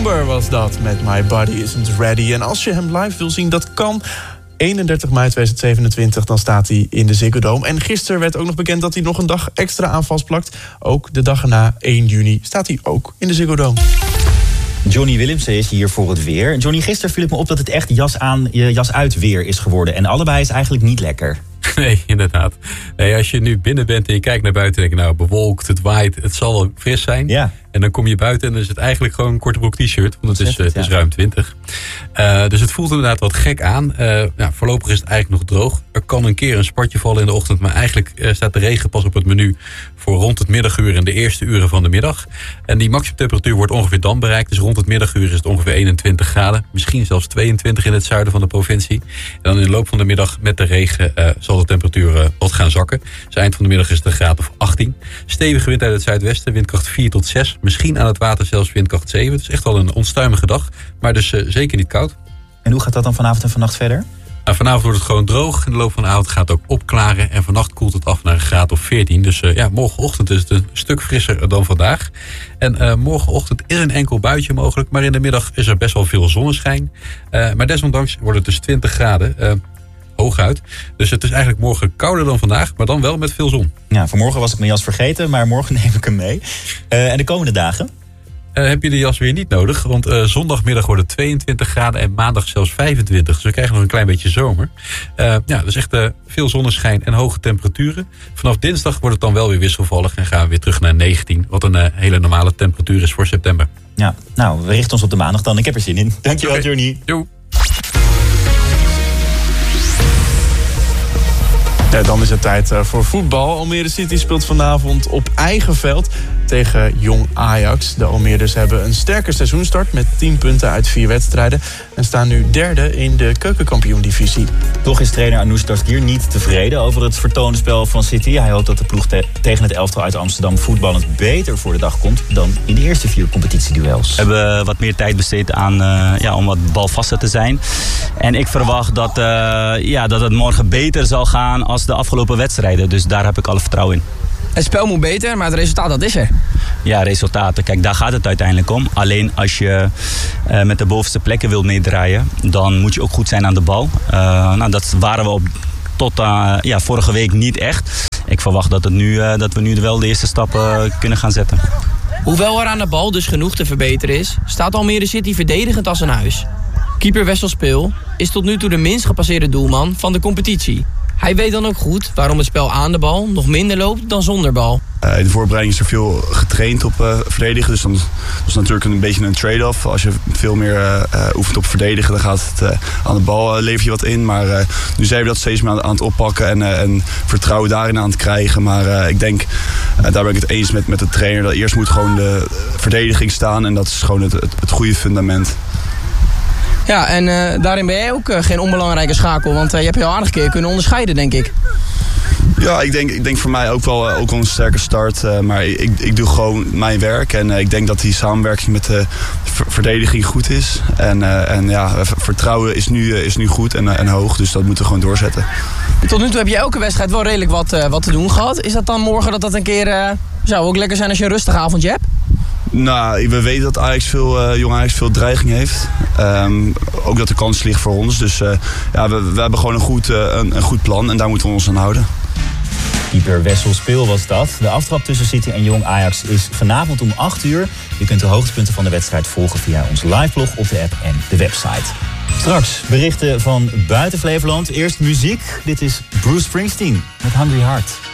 Moomber was dat met My Body Isn't Ready. En als je hem live wil zien, dat kan. 31 mei 2027, dan staat hij in de Ziggo Dome. En gisteren werd ook nog bekend dat hij nog een dag extra aan vastplakt. Ook de dag erna, 1 juni, staat hij ook in de Ziggo Dome. Johnny Willemsen is hier voor het weer. Johnny, gisteren viel het me op dat het echt jas aan, jas uit weer is geworden. En allebei is eigenlijk niet lekker. Nee, inderdaad. Nee, als je nu binnen bent en je kijkt naar buiten en denk je, nou, bewolkt, het waait, het zal wel fris zijn. Ja. En dan kom je buiten en dan is het eigenlijk gewoon een korte broek t-shirt. Want het is ruim 20. Dus het voelt inderdaad wat gek aan. Voorlopig is het eigenlijk nog droog. Er kan een keer een spatje vallen in de ochtend. Maar eigenlijk staat de regen pas op het menu voor rond het middaguur en de eerste uren van de middag. En die maximumtemperatuur wordt ongeveer dan bereikt. Dus rond het middaguur is het ongeveer 21 graden. Misschien zelfs 22 in het zuiden van de provincie. En dan in de loop van de middag met de regen zal de temperatuur wat gaan zakken. Dus eind van de middag is het een graad of 18. Stevige wind uit het zuidwesten, windkracht 4 tot 6. Misschien aan het water zelfs windkracht 7. Het is echt wel een onstuimige dag. Maar dus zeker niet koud. En hoe gaat dat dan vanavond en vannacht verder? Vanavond wordt het gewoon droog. In de loop van de avond gaat het ook opklaren. En vannacht koelt het af naar een graad of 14. Dus morgenochtend is het een stuk frisser dan vandaag. En morgenochtend is een enkel buitje mogelijk. Maar in de middag is er best wel veel zonneschijn. Maar desondanks wordt het dus 20 graden. Hooguit. Dus het is eigenlijk morgen kouder dan vandaag, maar dan wel met veel zon. Ja, vanmorgen was ik mijn jas vergeten, maar morgen neem ik hem mee. En de komende dagen? Heb je de jas weer niet nodig, want zondagmiddag wordt het 22 graden en maandag zelfs 25. Dus we krijgen nog een klein beetje zomer. Dus echt veel zonneschijn en hoge temperaturen. Vanaf dinsdag wordt het dan wel weer wisselvallig en gaan we weer terug naar 19. Wat een hele normale temperatuur is voor september. Ja, nou, we richten ons op de maandag dan. Ik heb er zin in. Dankjewel, Johnny. Doei. Ja, dan is het tijd voor voetbal. Almere City speelt vanavond op eigen veld tegen Jong Ajax. De Almeerders hebben een sterke seizoenstart met 10 punten uit 4 wedstrijden... en staan nu derde in de keukenkampioen-divisie. Toch is trainer Anoush Tasgir niet tevreden over het vertoonde spel van City. Hij hoopt dat de ploeg tegen het elftal uit Amsterdam voetballend beter voor de dag komt dan in de eerste 4 competitieduels. We hebben wat meer tijd besteed aan om wat balvaster te zijn. En ik verwacht dat het morgen beter zal gaan als de afgelopen wedstrijden. Dus daar heb ik alle vertrouwen in. Het spel moet beter, maar het resultaat, dat is er. Ja, resultaten. Kijk, daar gaat het uiteindelijk om. Alleen als je met de bovenste plekken wilt meedraaien, dan moet je ook goed zijn aan de bal. Dat waren we tot vorige week niet echt. Ik verwacht dat we nu wel de eerste stappen kunnen gaan zetten. Hoewel er aan de bal dus genoeg te verbeteren is, staat Almere City verdedigend als een huis. Keeper Wessel Speel is tot nu toe de minst gepasseerde doelman van de competitie. Hij weet dan ook goed waarom het spel aan de bal nog minder loopt dan zonder bal. In de voorbereiding is er veel getraind op verdedigen. Dus dat is natuurlijk een beetje een trade-off. Als je veel meer oefent op verdedigen, dan gaat het aan de bal lever je wat in. Maar nu zijn we dat steeds meer aan het oppakken en vertrouwen daarin aan het krijgen. Maar ik denk, daar ben ik het eens met de trainer. Dat eerst moet gewoon de verdediging staan en dat is gewoon het goede fundament. Ja, en daarin ben jij ook geen onbelangrijke schakel. Want je hebt heel aardig keer kunnen onderscheiden, denk ik. Ja, ik denk voor mij ook wel een sterke start. Maar ik doe gewoon mijn werk. En ik denk dat die samenwerking met de verdediging goed is. En vertrouwen is nu goed en hoog. Dus dat moeten we gewoon doorzetten. Tot nu toe heb je elke wedstrijd wel redelijk wat te doen gehad. Is dat dan morgen dat een keer... zou ook lekker zijn als je een rustig avondje hebt? Nou, we weten dat Jong Ajax veel dreiging heeft. Ook dat de kans ligt voor ons. Dus we hebben gewoon een goed plan en daar moeten we ons aan houden. Keeper Wessel Speel was dat. De aftrap tussen City en Jong Ajax is vanavond om 8 uur. Je kunt de hoogtepunten van de wedstrijd volgen via onze liveblog op de app en de website. Straks berichten van buiten Flevoland. Eerst muziek. Dit is Bruce Springsteen met Hungry Heart.